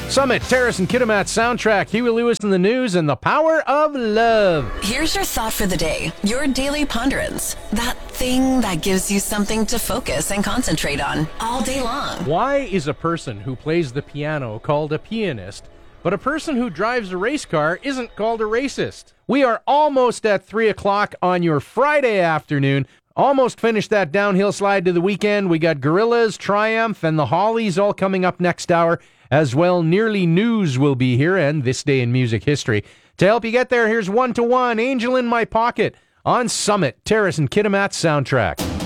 Summit, Terrace, and Kitimat soundtrack, Huey Lewis in the news, and the power of love. Here's your thought for the day, your daily ponderance. That thing that gives you something to focus and concentrate on all day long. Why is a person who plays the piano called a pianist, but a person who drives a race car isn't called a racist? We are almost at 3 o'clock on your Friday afternoon. Almost finished that downhill slide to the weekend. We got Gorillaz, Triumph, and the Hollies all coming up next hour. As well, Nearly News will be here, and This Day in Music History. To help you get there, here's 1-to-1, Angel in My Pocket, on Summit, Terrace, and Kitimat soundtrack.